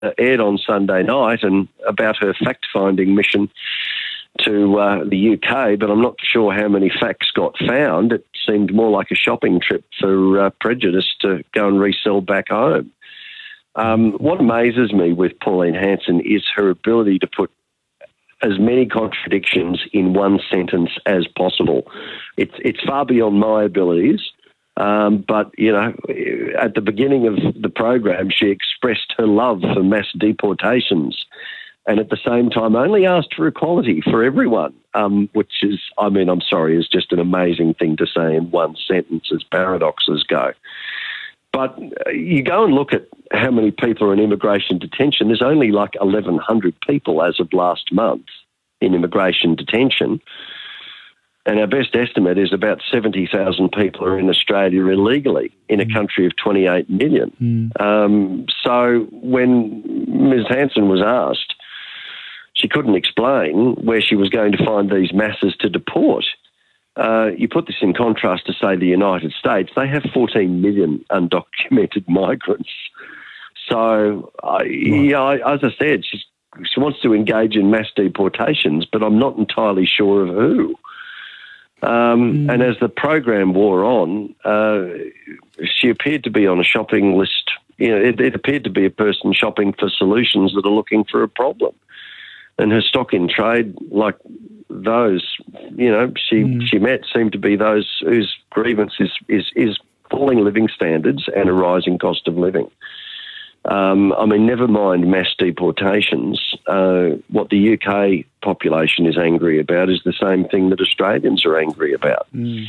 aired on Sunday night and about her fact-finding mission to the UK, but I'm not sure how many facts got found. It seemed more like a shopping trip for Prejudice to go and resell back home. What amazes me with Pauline Hanson is her ability to put as many contradictions in one sentence as possible. It's far beyond my abilities, but, you know, at the beginning of the program, she expressed her love for mass deportations and at the same time only asked for equality for everyone, which is, I mean, I'm sorry, is just an amazing thing to say in one sentence as paradoxes go. But you go and look at how many people are in immigration detention. There's only like 1,100 people as of last month in immigration detention. And our best estimate is about 70,000 people are in Australia illegally in a country of 28 million. So when Ms Hanson was asked, she couldn't explain where she was going to find these masses to deport. You put this in contrast to, say, the United States. They have 14 million undocumented migrants. So, as I said, she wants to engage in mass deportations, but I'm not entirely sure of who. And as the program wore on, she appeared to be on a shopping list. You know, it appeared to be a person shopping for solutions that are looking for a problem. And her stock in trade, like those, you know, she met, seemed to be those whose grievance is falling living standards and a rising cost of living. I mean, never mind mass deportations. What the UK population is angry about is the same thing that Australians are angry about.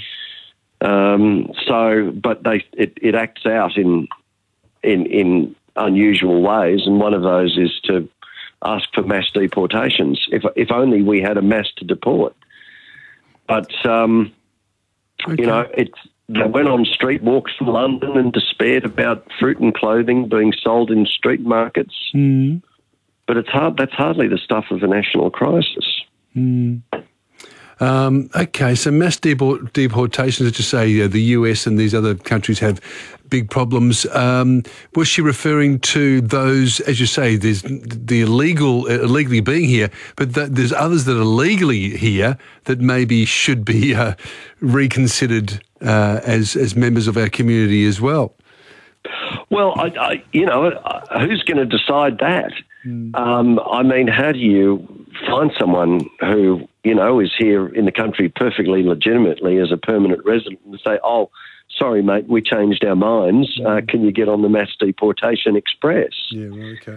But it acts out in unusual ways, and one of those is to ask for mass deportations. If only we had a mass to deport. But you know, they went on street walks in London and despaired about fruit and clothing being sold in street markets. But that's hardly the stuff of a national crisis. Okay, so mass deportations, as you say, the US and these other countries have big problems. Was she referring to those, as you say, there's the illegally being here, but there's others that are legally here that maybe should be reconsidered as members of our community as well? Well, you know, who's going to decide that? I mean, how do you find someone who, you know, is here in the country perfectly legitimately as a permanent resident and say, oh, sorry, mate, we changed our minds. Can you get on the mass deportation express? Yeah, well, okay.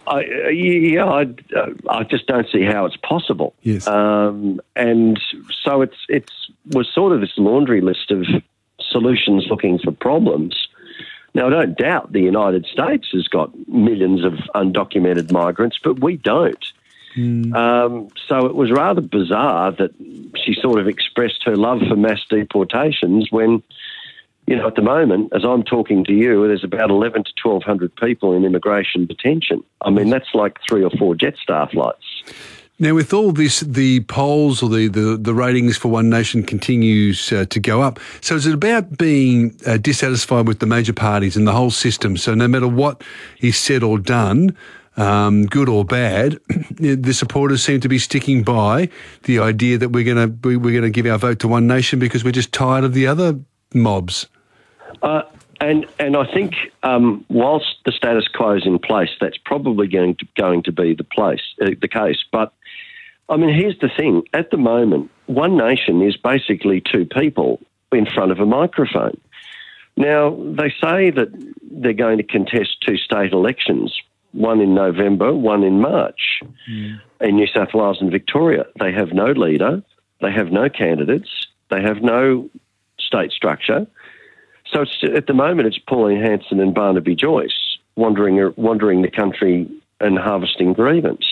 I just don't see how it's possible. Yes. And so it was sort of this laundry list of solutions looking for problems. Now, I don't doubt the United States has got millions of undocumented migrants, but we don't. So it was rather bizarre that she sort of expressed her love for mass deportations when, you know, at the moment, as I'm talking to you, there's about 1,100 to 1,200 people in immigration detention. I mean, that's like 3 or 4 Jetstar flights. Now, with all this, the polls or the ratings for One Nation continues to go up. So is it about being dissatisfied with the major parties and the whole system? So no matter what is said or done, good or bad, the supporters seem to be sticking by the idea that we're going to give our vote to One Nation because we're just tired of the other mobs. And I think whilst the status quo is in place, that's probably going to be the case. But I mean, here's the thing: at the moment, One Nation is basically 2 people in front of a microphone. Now, they say that they're going to contest 2 state elections, one in November, one in March, in New South Wales and Victoria. They have no leader, they have no candidates, they have no state structure. So at the moment, it's Pauline Hanson and Barnaby Joyce wandering the country and harvesting grievance.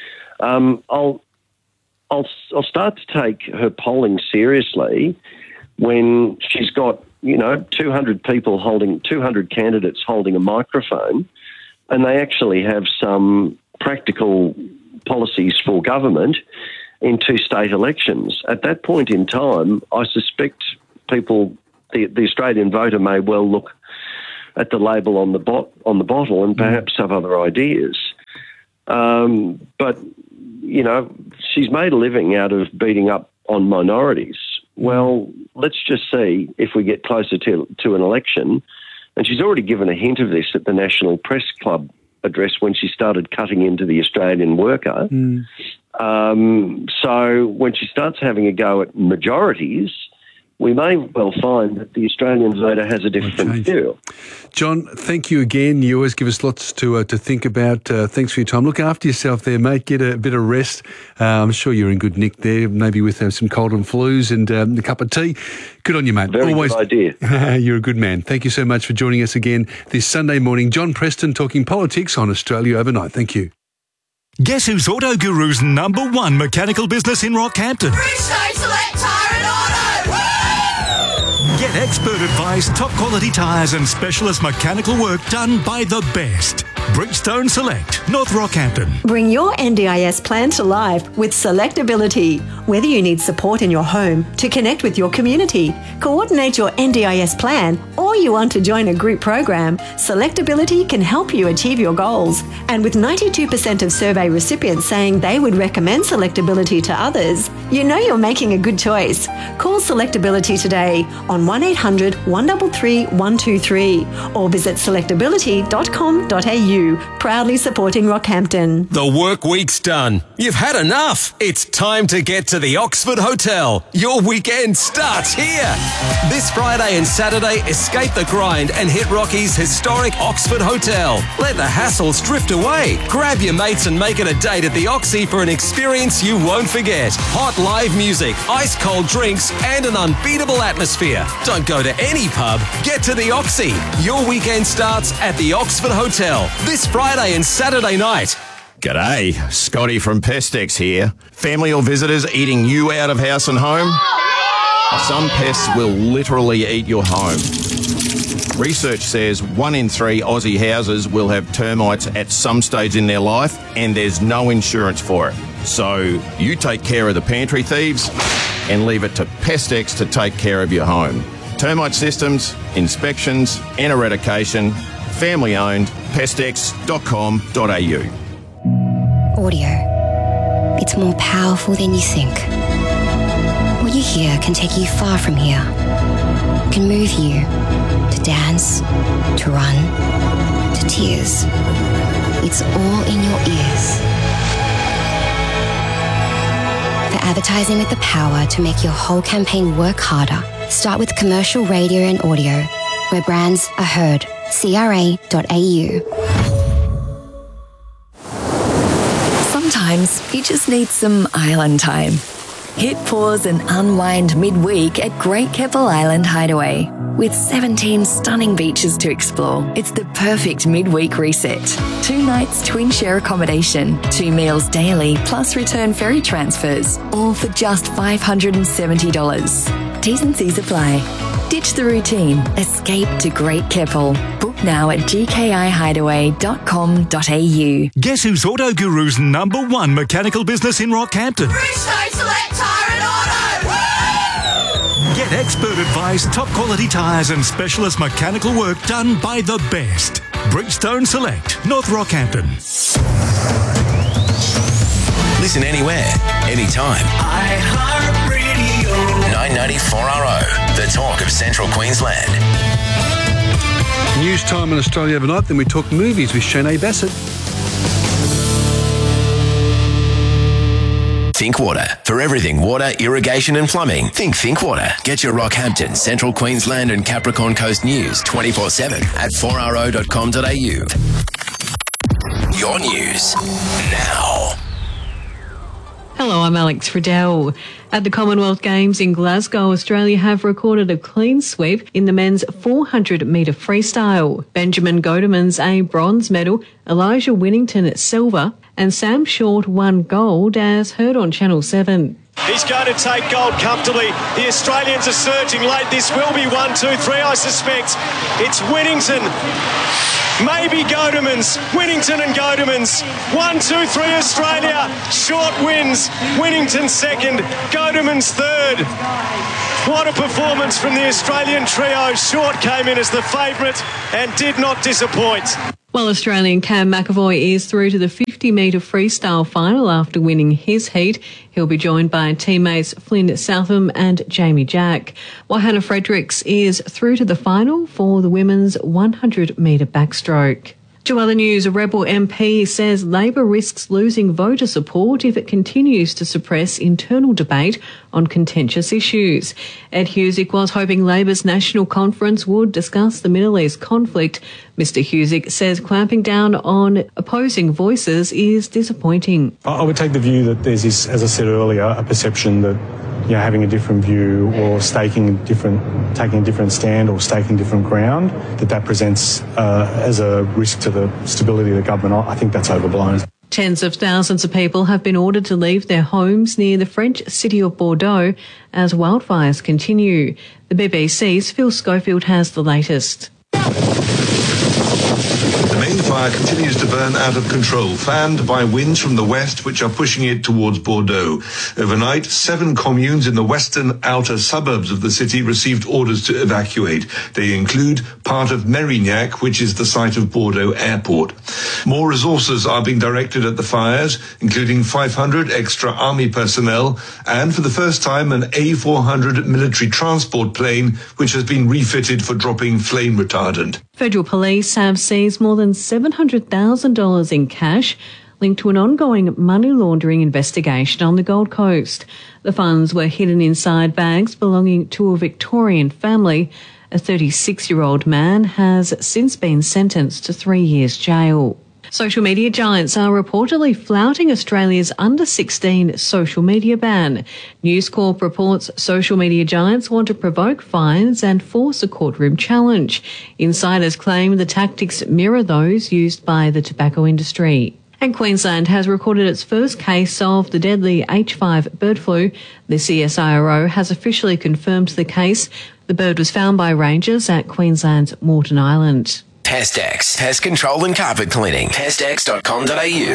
I'll start to take her polling seriously when she's got, you know, 200 candidates holding a microphone, and they actually have some practical policies for government in 2 state elections. At that point in time, I suspect the Australian voter may well look at the label on the bottle and perhaps have other ideas. But, you know, she's made a living out of beating up on minorities. Well, let's just see if we get closer to an election. And she's already given a hint of this at the National Press Club address when she started cutting into the Australian worker. So when she starts having a go at majorities, we may well find that the Australian voter has a different view. John, thank you again. You always give us lots to think about. Thanks for your time. Look after yourself there, mate. Get a bit of rest. I'm sure you're in good nick there, maybe with some cold and flus and a cup of tea. Good on you, mate. Very good idea. You're a good man. Thank you so much for joining us again this Sunday morning. John Preston talking politics on Australia Overnight. Thank you. Guess who's Auto Guru's #1 mechanical business in Rockhampton? Bridgestone Select Tyre and Auto! Get expert advice, top quality tyres and specialist mechanical work done by the best. Bridgestone Select, North Rockhampton. Bring your NDIS plan to life with Selectability. Whether you need support in your home, to connect with your community, coordinate your NDIS plan, or you want to join a group program, Selectability can help you achieve your goals. And with 92% of survey recipients saying they would recommend Selectability to others, you know you're making a good choice. Call Selectability today on 1800 133 123 or visit selectability.com.au. Proudly supporting Rockhampton. The work week's done. You've had enough. It's time to get to the Oxford Hotel. Your weekend starts here. This Friday and Saturday, escape the grind and hit Rocky's historic Oxford Hotel. Let the hassles drift away. Grab your mates and make it a date at the Oxy for an experience you won't forget. Hot live music, ice cold drinks, and an unbeatable atmosphere. Don't go to any pub. Get to the Oxy. Your weekend starts at the Oxford Hotel this Friday and Saturday night. G'day, Scotty from Pestex here. Family or visitors eating you out of house and home? Some pests will literally eat your home. Research says 1 in 3 Aussie houses will have termites at some stage in their life, and there's no insurance for it. So you take care of the pantry thieves and leave it to Pestex to take care of your home. Termite systems, inspections and eradication. Family owned, pestex.com.au. Audio. It's more powerful than you think. What you hear can take you far from here. It can move you to dance, to run, to tears. It's all in your ears. For advertising with the power to make your whole campaign work harder, start with commercial radio and audio, where brands are heard. CRA.au. Sometimes you just need some island time. Hit pause and unwind midweek at Great Keppel Island Hideaway. With 17 stunning beaches to explore, it's the perfect midweek reset. 2 nights twin share accommodation, 2 meals daily, plus return ferry transfers, all for just $570. T's and C's apply. Ditch the routine. Escape to Great Keppel. Book now at gkihideaway.com.au. Guess who's Auto Guru's #1 mechanical business in Rockhampton? Bridgestone Select Tyre and Auto! Get expert advice, top quality tyres and specialist mechanical work done by the best. Bridgestone Select, North Rockhampton. Listen anywhere, anytime. iHeartRadio. 994RO, the talk of Central Queensland. News time on Australia Overnight, then we talk movies with Shanae Bassett. Think Water. For everything water, irrigation and plumbing, think Water. Get your Rockhampton, Central Queensland and Capricorn Coast news 24/7 at 4RO.com.au. Your news now. Hello, I'm Alex Friedel. At the Commonwealth Games in Glasgow, Australia have recorded a clean sweep in the men's 400-metre freestyle. Benjamin Godeman's a bronze medal, Elijah Winnington at silver, and Sam Short won gold, as heard on Channel 7. He's going to take gold comfortably. The Australians are surging late. This will be 1, 2, 3, I suspect. It's Winnington. Maybe Godemans. Winnington and Godemans. 1, 2, 3, Australia. Short wins. Winnington second. Godemans third. What a performance from the Australian trio. Short came in as the favourite and did not disappoint. Well, Australian Cam McAvoy is through to the 50 50-metre freestyle final after winning his heat. He'll be joined by teammates Flynn Southam and Jamie Jack, while Hannah Fredericks is through to the final for the women's 100-metre backstroke. To other news, a Rebel MP says Labor risks losing voter support if it continues to suppress internal debate on contentious issues. Ed Husick was hoping Labor's National Conference would discuss the Middle East conflict. Mr Husick says clamping down on opposing voices is disappointing. I would take the view that there's this, as I said earlier, a perception that having a different view or taking a different stand or staking different ground, that presents as a risk to the stability of the government. I think that's overblown. Tens of thousands of people have been ordered to leave their homes near the French city of Bordeaux as wildfires continue. The BBC's Phil Schofield has the latest. The main fire continues to burn out of control, fanned by winds from the west which are pushing it towards Bordeaux. Overnight, 7 communes in the western outer suburbs of the city received orders to evacuate. They include part of Mérignac, which is the site of Bordeaux Airport. More resources are being directed at the fires, including 500 extra army personnel and, for the first time, an A400 military transport plane, which has been refitted for dropping flame retardant. Federal police have seized more than $700,000 in cash linked to an ongoing money laundering investigation on the Gold Coast. The funds were hidden inside bags belonging to a Victorian family. A 36-year-old man has since been sentenced to 3 years jail. Social media giants are reportedly flouting Australia's under-16 social media ban. News Corp reports social media giants want to provoke fines and force a courtroom challenge. Insiders claim the tactics mirror those used by the tobacco industry. And Queensland has recorded its first case of the deadly H5 bird flu. The CSIRO has officially confirmed the case. The bird was found by rangers at Queensland's Moreton Island. Pestex, pest control and carpet cleaning. Pestex.com.au.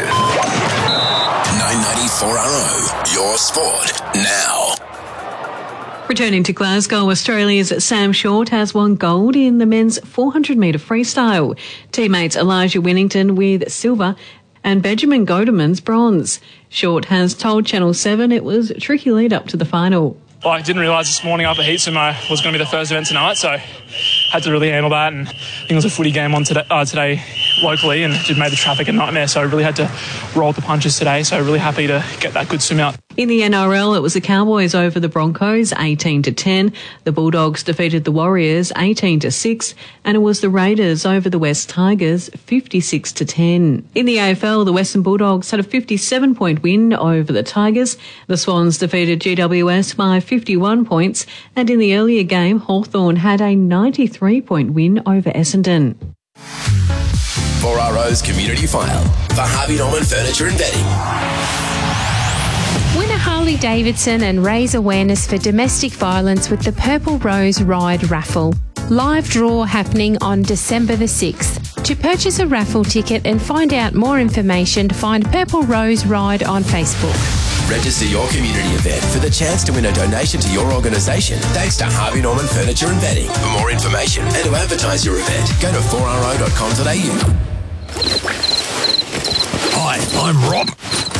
994RO, your sport now. Returning to Glasgow, Australia's Sam Short has won gold in the men's 400-metre freestyle. Teammates Elijah Winnington with silver and Benjamin Godeman's bronze. Short has told Channel 7 it was a tricky lead up to the final. Well, I didn't realise this morning after heat swim I was going to be the first event tonight, so had to really handle that. And I think it was a footy game on today locally, and it made the traffic a nightmare. So I really had to roll with the punches today. So really happy to get that good swim out. In the NRL, it was the Cowboys over the Broncos 18-10. The Bulldogs defeated the Warriors 18-6, and it was the Raiders over the West Tigers 56-10. In the AFL, the Western Bulldogs had a 57-point win over the Tigers. The Swans defeated GWS by 51 points, and in the earlier game, Hawthorn had a 93-point win over Essendon. 4RO's Community File for Harvey Norman Furniture and Bedding. Win a Harley Davidson and raise awareness for domestic violence with the Purple Rose Ride raffle. Live draw happening on December the 6th. To purchase a raffle ticket and find out more information, find Purple Rose Ride on Facebook. Register your community event for the chance to win a donation to your organisation thanks to Harvey Norman Furniture and Bedding. For more information and to advertise your event, go to 4ro.com.au. Hi, I'm Rob.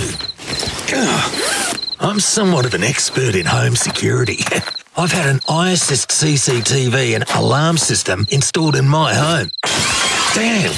I'm somewhat of an expert in home security. I've had an iAssist CCTV and alarm system installed in my home. Damn.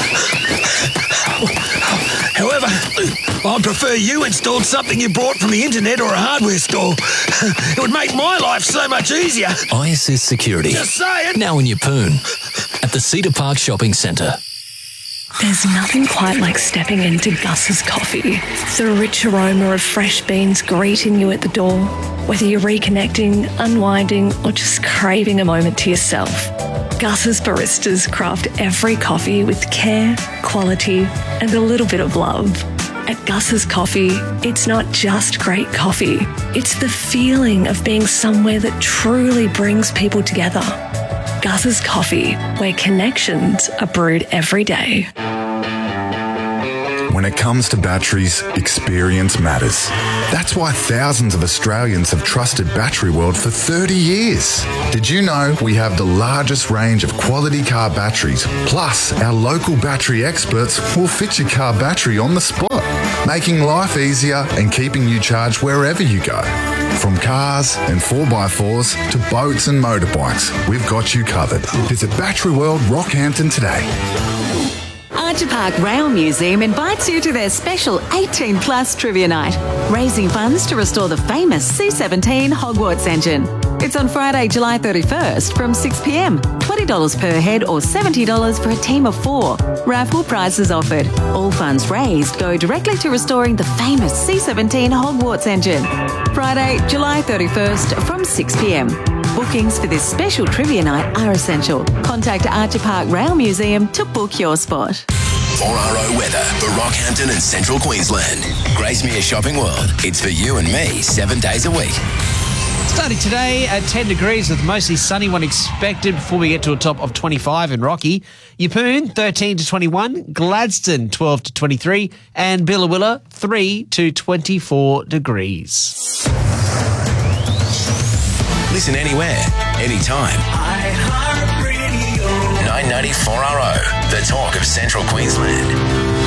However, I prefer you installed something you bought from the internet or a hardware store. It would make my life so much easier. iAssist Security. Just saying. Now in Yeppoon at the Cedar Park Shopping Centre. There's nothing quite like stepping into Gus's Coffee. The rich aroma of fresh beans greeting you at the door. Whether you're reconnecting, unwinding, or just craving a moment to yourself, Gus's baristas craft every coffee with care, quality, and a little bit of love. At Gus's Coffee, it's not just great coffee. It's the feeling of being somewhere that truly brings people together. Gus's Coffee, where connections are brewed every day. When it comes to batteries, experience matters. That's why thousands of Australians have trusted Battery World for 30 years. Did you know we have the largest range of quality car batteries? Plus, our local battery experts will fit your car battery on the spot, making life easier and keeping you charged wherever you go. From cars and 4x4s to boats and motorbikes, we've got you covered. Visit Battery World Rockhampton today. Archer Park Rail Museum invites you to their special 18 Plus Trivia Night, raising funds to restore the famous C-17 Hogwarts engine. It's on Friday, July 31st from 6 p.m. $20 per head or $70 for a team of 4. Raffle prizes offered. All funds raised go directly to restoring the famous C-17 Hogwarts engine. Friday, July 31st from 6 p.m. Bookings for this special trivia night are essential. Contact Archer Park Rail Museum to book your spot. 4RO weather for Rockhampton and Central Queensland. Gracemere Shopping World. It's for you and me 7 days a week. Starting today at 10 degrees with mostly sunny one expected before we get to a top of 25 in Rocky. Yeppoon 13 to 21, Gladstone 12 to 23 and Billawilla 3 to 24 degrees. Listen anywhere, anytime. 990 4RO, the talk of Central Queensland.